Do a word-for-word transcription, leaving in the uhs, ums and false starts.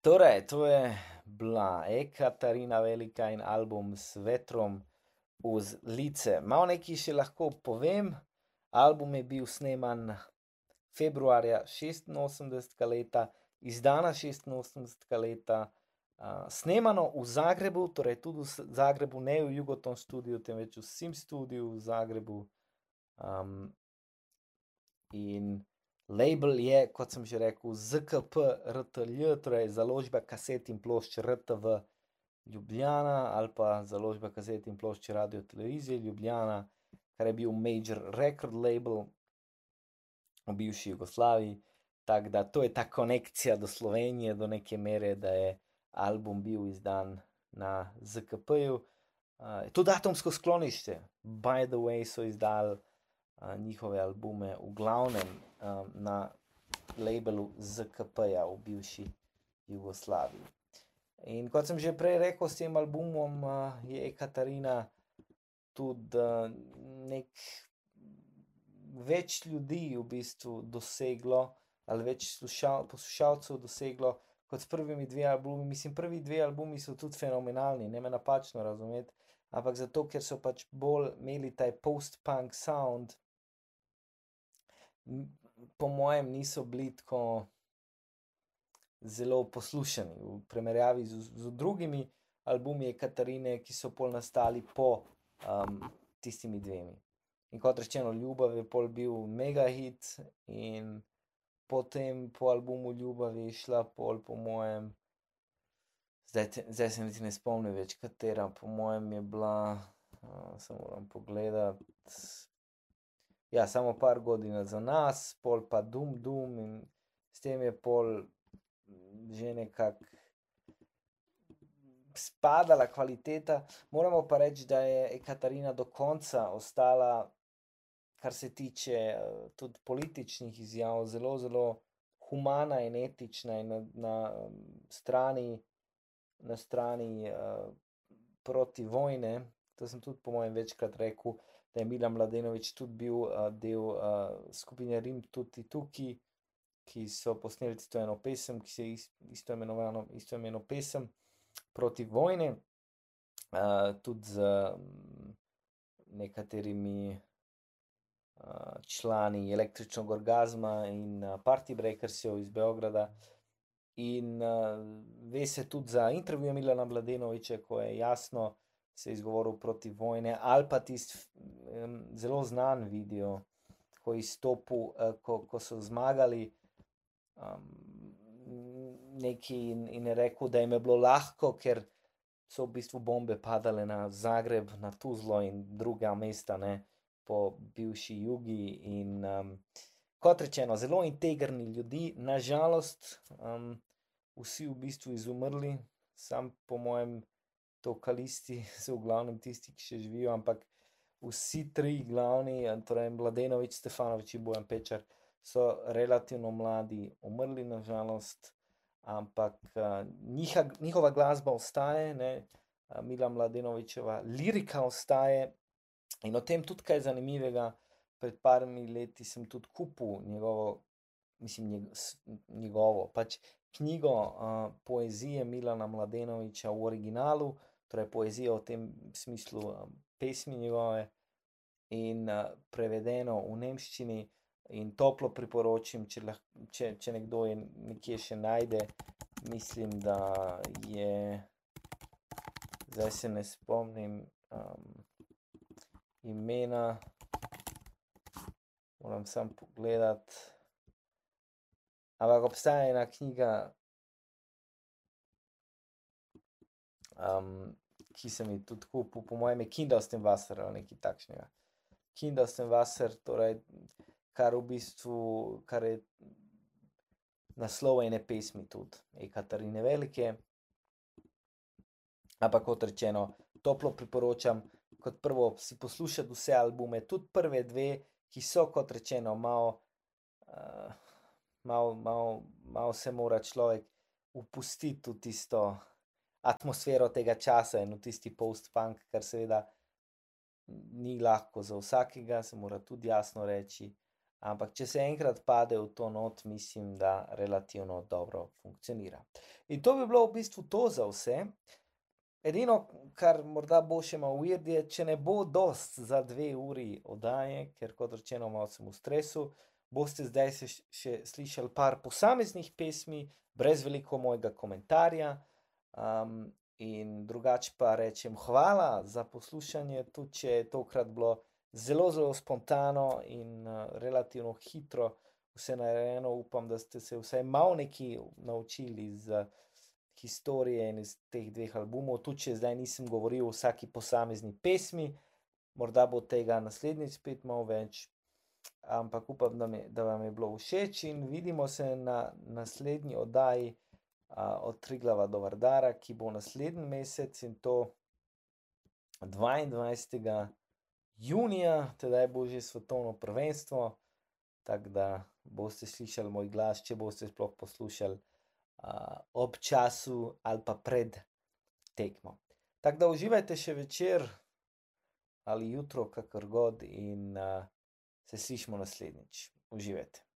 Torej, to je bila Ekaterina Velika in album S vetrom uz lice. Malo nekaj še lahko povem. Album je bil sneman februarja šestinosemdesetega leta, izdana šestinosemdesetega leta, uh, snemano v Zagrebu, torej tudi v Zagrebu, ne v Jugoton studiu, temveč v Sim studiu v Zagrebu. Um, in label je, kot sem že rekel, Z K P R T L, torej založba kaset in plošč R T V Ljubljana ali pa založba kaset in plošč Radio Televizije Ljubljana, kar je bil major record label v bivši Jugoslaviji. Tako da to je ta konekcija do Slovenije do neke mere, da je album bil izdan na Z K P-ju. Uh, tudi Atomsko sklonišče, by the way, so izdali uh, njihove albume v glavnem um, na labelu Z K P-ja v bivši Jugoslaviji. In kot sem že prej rekel, s tem albumom uh, je Ekaterina tudi uh, nek več ljudi v bistvu doseglo, ali več slušal, poslušalcev doseglo, kot s prvimi dve albumi. Mislim, prvi dve albumi so tudi fenomenalni, ne me napačno razumeti, ampak zato, ker so pač bolj imeli taj post-punk sound, po mojem niso bili tako zelo poslušani v primerjavi z, z drugimi albumi Ekaterine, ki so pol nastali po um, tistimi dvemi. In kot rečeno, Ljubav je pol bil mega hit in potem po albumu Ljubav je šla pol po mojem, zdaj, te, zdaj se niti ne spomnim več katera, po mojem je bila, uh, se moram pogledati, ja, samo par godina za nas, pol pa Dum Dum in s tem je pol že nekako spadala kvaliteta. Moramo pa reči, da je Ekaterina do konca ostala, kar se tiče uh, tudi političnih izjav, zelo, zelo humana in etična in na, na strani, na strani uh, proti vojne. To sem tudi po mojem večkrat rekel, da je Milan Mladenović tudi bil uh, del uh, skupine Rim Tuti Tuki, ki so posneli isto eno pesem, ki se je isto imenovano, isto imeno pesem proti vojni, uh, tudi z um, nekaterimi uh, člani Električnog orgazma in uh, Party Breakersjev iz Beograda. In uh, ve se tudi za intervju Milana Mladenovića, ko je jasno se izgovoril proti vojne, ali pa tisti um, zelo znan video, ko je izstopil, uh, ko, ko so zmagali um, neki in, in je rekel, da jim je bilo lahko, ker so v bistvu bombe padale na Zagreb, na Tuzlo in druga mesta, ne, po bivši Jugi. In um, kot rečeno, zelo integrni ljudi, nažalost um, vsi v bistvu izumrli, sam po mojem to vokalisti so v glavnem tisti, ki še živijo, ampak vsi tri glavni, torej Mladenović, Stefanović in Bojan Pečar, so relativno mladi umrli, nažalost, ampak uh, njiha, njihova glasba ostaje, ne, uh, Milan Mladenovićeva lirika ostaje in o tem tudi kaj zanimivega. Pred parmi leti sem tudi kupil njegovo, mislim njeg, njegovo, pač knjigo uh, poezije Milana Mladenovića v originalu, torej poezijo v tem smislu um, pesmi njegove in uh, prevedeno v nemščini. In toplo priporočim, če, lah, če, če nekdo je nekje še najde. Mislim, da je, zdaj se ne spomnim um, imena, moram sam pogledati, ampak obstaja ena knjiga, um, ki sem ji tudi kupil, po mojem je Kinderstenwasser ali nekaj takšnega. Kinderstenwasser, torej kar v bistvu, kar je naslov ene pesmi tudi, Ekaterine Velike. Ampak kot rečeno, toplo priporočam, kot prvo si poslušati vse albume, tudi prve dve, ki so, kot rečeno, malo, uh, malo, malo, malo se mora človek upustiti v tisto atmosfero tega časa in v tisti post-punk, kar seveda ni lahko za vsakega, se mora tudi jasno reči. Ampak če se enkrat pade v to not, mislim, da relativno dobro funkcionira. In to bi bilo v bistvu to za vse. Edino, kar morda bo še malo weird, je, če ne bo dost za dve uri oddaje, ker kot rečeno, malo sem v stresu, boste zdaj se še slišali par posameznih pesmi, brez veliko mojega komentarja. Um, in drugače pa rečem hvala za poslušanje, tudi če je tokrat bilo zelo, zelo spontano in uh, relativno hitro vse narejeno. Upam, da ste se vsaj malo nekaj naučili iz uh, historije in iz teh dveh albumov. Tudi če zdaj nisem govoril o vsaki posamezni pesmi, morda bo tega naslednjič spet malo več. Ampak upam, da, me, da vam je bilo všeč in vidimo se na naslednji oddaji uh, od Triglava do Vardara, ki bo naslednji mesec in to dvaindvajsetega junija, tedaj bo že svetovno prvenstvo, tako da boste slišali moj glas, če boste sploh poslušali uh, ob času ali pa pred tekmo. Tako da uživajte še večer ali jutro, kakor god, in uh, se slišimo naslednjič. Uživajte.